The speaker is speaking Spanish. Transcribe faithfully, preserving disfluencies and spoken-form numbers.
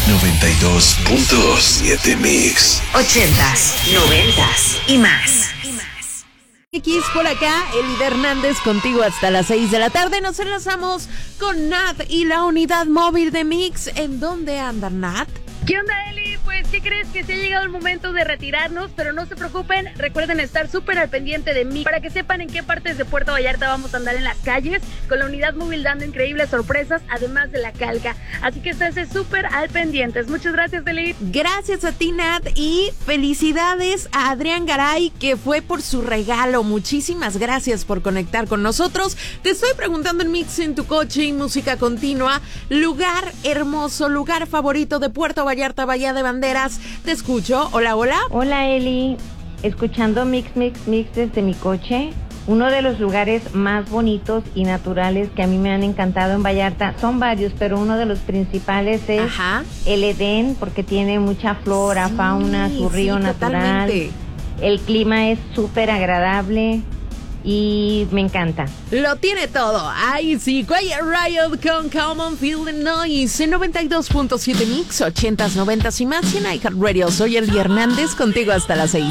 noventa y dos punto siete Mix. Ochentas, noventas y más. X por acá, Eli Hernández contigo hasta las seis de la tarde. Nos enlazamos con Nat y la unidad móvil de Mix. ¿En dónde anda Nat? ¿Qué onda, Eli? Pues, ¿qué crees? Que se ha llegado el momento de retirarnos, pero no se preocupen, recuerden estar súper al pendiente de mí para que sepan en qué partes de Puerto Vallarta vamos a andar en las calles, con la unidad móvil dando increíbles sorpresas, además de la calca. Así que esténse súper al pendientes. Muchas gracias, Eli. Gracias a ti, Nat, y felicidades a Adrián Garay, que fue por su regalo. Muchísimas gracias por conectar con nosotros. Te estoy preguntando en Mix en tu coche y música continua, lugar hermoso, lugar favorito de Puerto Vallarta, Bahía de Banderas. Te escucho. Hola, hola. Hola, Eli. Escuchando Mix, Mix, Mix desde mi coche. Uno de los lugares más bonitos y naturales que a mí me han encantado en Vallarta, son varios, pero uno de los principales es Ajá. el Edén, porque tiene mucha flora, sí, fauna, su río sí, natural. Totalmente. El clima es súper agradable y me encanta. Lo tiene todo. Ay, sí, Quiet Riot con Common Feeling Noise en noventa y dos punto siete Mix, ochentas, noventas y más, y en iHeartRadio. Soy Eli Hernández, contigo hasta las seis.